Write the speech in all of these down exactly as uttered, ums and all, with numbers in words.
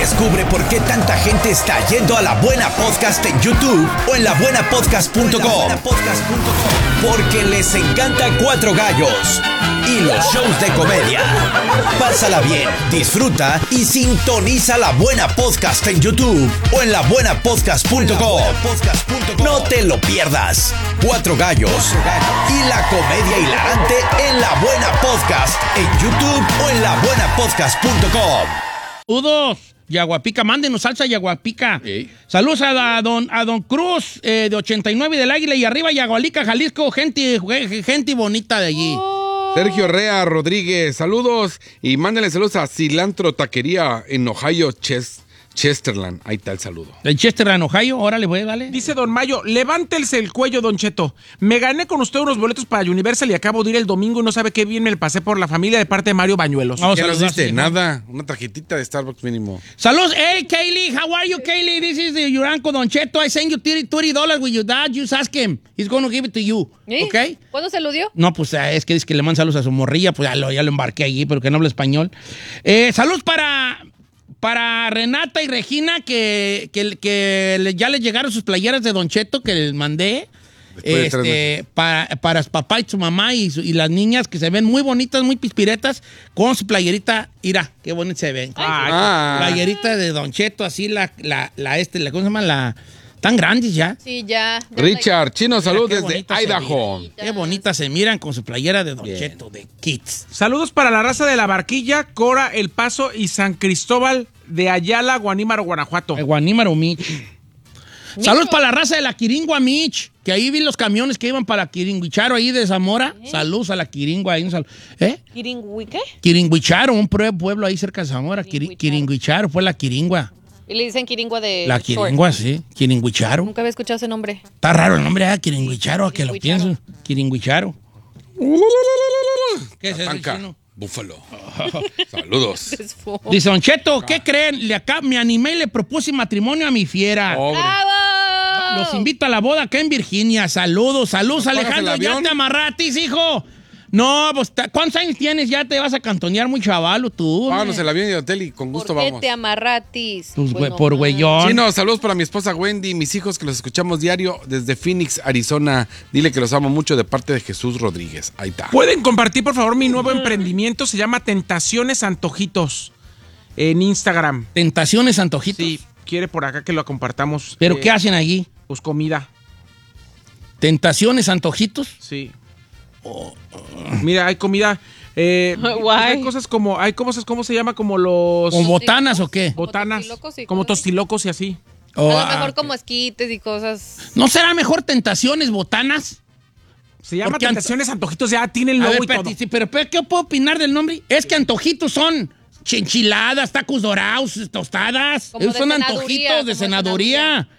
Descubre por qué tanta gente está yendo a La Buena Podcast en YouTube o en la buena podcast punto com. Porque les encanta Cuatro Gallos y los shows de comedia. Pásala bien, disfruta y sintoniza La Buena Podcast en YouTube o en la buena podcast punto com. No te lo pierdas. Cuatro Gallos y la comedia hilarante en La Buena Podcast en YouTube o en la buena podcast punto com. Saludos, Yaguapica, mándenos salsa Yaguapica. Sí. Saludos a, a, don, a don Cruz, eh, de ochenta y nueve del Águila y arriba, Yagualica, Jalisco, gente, gente bonita de allí. Oh. Sergio Rea Rodríguez, saludos y mándenle saludos a Cilantro Taquería en Ohio, Ches Chesterland. Ahí está el saludo. ¿El Chesterland, Ohio? Órale, voy, dale. Dice don Mayo, levántelse el cuello, don Cheto. Me gané con usted unos boletos para Universal y acabo de ir el domingo y no sabe qué bien me lo pasé por la familia de parte de Mario Bañuelos. No, ¿qué nos diste? Nada. Una tarjetita de Starbucks mínimo. Saludos. Hey, Kaylee. How are you, Kaylee? This is the, your uncle, don Cheto. I send you thirty dollars with your dad. Just ask him. He's going to give it to you. ¿Sí? ¿Ok? ¿Cuándo se lo dio? No, pues es que dice que le manda saludos a su morrilla. Pues ya lo, ya lo embarqué allí, pero que no habla español. Eh, saludos para... Para Renata y Regina, que, que, que ya les llegaron sus playeras de Don Cheto que les mandé. Este, para, para su papá y su mamá y, su, y las niñas que se ven muy bonitas, muy pispiretas, con su playerita. Mira, qué bonita se ven. Ay, ah. Playerita de Don Cheto, así la, la, la este, la, ¿cómo se llama? La... Tan grandes ya. Sí, ya. ya Richard, Chino, salud desde Idaho. Qué bonitas se miran con su playera de Don Bien. Cheto, de Kids. Saludos para la raza de La Barquilla, Cora, El Paso y San Cristóbal de Ayala, Guanímaro, Guanajuato. El Guanímaro, Mich. Saludos para la raza de la Quiringua, Mich, que ahí vi los camiones que iban para Quiringuicharo, ahí de Zamora. ¿Eh? Saludos a la Quiringua. Ahí un sal... ¿Eh? ¿Quiringui qué? Quiringuicharo, un pueblo ahí cerca de Zamora. Quiringuicharo, Quiringuicharo fue la Quiringua. Y le dicen Quiringua de... La Quiringua, sí. Quiringuicharo. Nunca había escuchado ese nombre. Está raro el nombre, ¿eh? Quiringuicharo, a que lo pienso. Quiringuicharo. ¿Qué es eso, chino? Búfalo. Oh. Saludos. Dice Don Cheto, ¿qué creen? Le acá, me animé y le propuse matrimonio a mi fiera. ¡Bravo! Los invito a la boda acá en Virginia. Saludos, saludos, Alejandro. ¿Ya te amarratis, hijo? No, pues, ¿cuántos años tienes? Ya te vas a cantonear muy chavalo tú. Vámonos el avión y el hotel y con gusto ¿Por qué vamos. te amarratis? Pues, pues no, por güeyón. Sí, no, saludos para mi esposa Wendy y mis hijos que los escuchamos diario desde Phoenix, Arizona. Dile que los amo mucho de parte de Jesús Rodríguez. Ahí está. ¿Pueden compartir, por favor, mi nuevo emprendimiento? Se llama Tentaciones Antojitos en Instagram. ¿Tentaciones Antojitos? Sí, quiere por acá que lo compartamos. ¿Pero eh, qué hacen allí? Pues comida. ¿Tentaciones Antojitos? Sí. Oh, oh. Mira, hay comida. Eh, hay cosas como, hay cosas, ¿cómo se llama? Como los. ¿Como botanas o qué? Botanas. Tostilocos y como tostilocos y así. Oh, a lo mejor ah, como esquites y cosas. ¿No será mejor tentaciones botanas? Se llama Porque Tentaciones Antojitos, ya tiene el logo ver, y pero, todo. Sí, pero, pero ¿qué puedo opinar del nombre? Es que antojitos son enchiladas, tacos dorados, tostadas. Esos son antojitos de senaduría.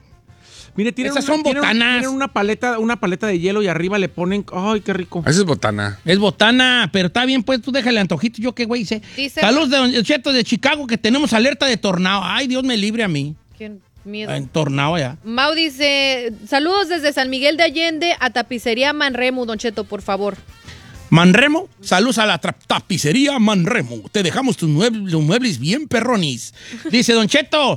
Mire, tienen esas una, son botanas. Tienen, tienen una paleta, una paleta de hielo y arriba le ponen, ay, qué rico. Esa es botana. Es botana, pero está bien, pues tú déjale antojito. Yo qué güey hice. Saludos de Don Cheto de Chicago que tenemos alerta de tornado. Ay, Dios me libre a mí. ¿Quién? Miedo. En tornado ya. Mau dice, saludos desde San Miguel de Allende a Tapicería Manremo, Don Cheto, por favor. Manremo, saludos a la tapicería Manremo. Te dejamos tus muebles, muebles bien perronis. Dice Don Cheto,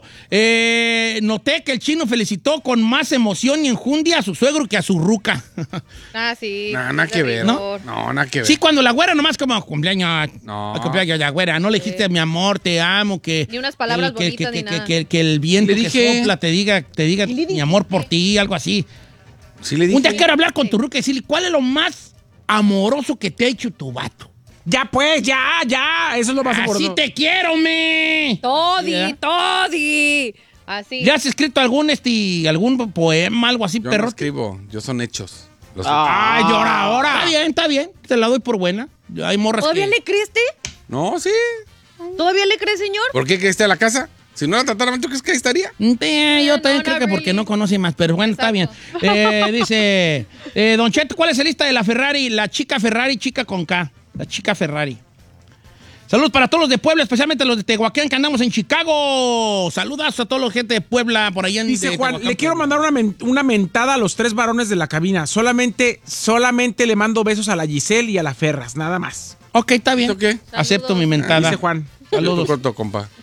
eh, noté que el chino felicitó con más emoción y enjundia a su suegro que a su ruca. Ah, sí. No, nada que ver. ¿No? No, nada que ver. Sí, cuando la güera nomás como cumpleaños. No. Cumpleaños de la güera. No le dijiste sí. mi amor, te amo, que... Ni unas palabras que, bonitas que, ni que, nada. Que, que, que el viento le que dije? sopla te diga, te diga mi amor por ti, algo así. Sí le dije. Un día quiero hablar con tu ruca y decirle, ¿cuál es lo más amoroso que te ha hecho tu vato? Ya pues, ya, ya. Eso es lo más amoroso. ¡Así te quiero, me! ¡Todi, ¿ya? Todi! Así. ¿Ya has escrito algún este algún poema, algo así, yo perro? No escribo, yo son hechos. Los ¡ay, ah, llora ahora! Está bien, está bien. Te la doy por buena. Hay morras ¿Todavía que... le creeste? No, sí. ¿Todavía le crees, señor? ¿Por qué creíste a la casa? Si no la tratara, ¿tú crees que ahí estaría? Sí, yo también no, creo no, que porque really. no conoce más, pero bueno, exacto. Está bien. Eh, dice, eh, Don Cheto, ¿cuál es la lista de la Ferrari? La chica Ferrari, chica con K. La chica Ferrari. Saludos para todos los de Puebla, especialmente los de Tehuacán, que andamos en Chicago. Saludos a toda la gente de Puebla, por allá en Dice Juan, Tehuacán, le quiero mandar una, men una mentada a los tres varones de la cabina. Solamente, solamente le mando besos a la Giselle y a la Ferras, nada más. Ok, está bien. ¿Qué? Acepto mi mentada. Ah, dice Juan. Saludos. Corto, compa.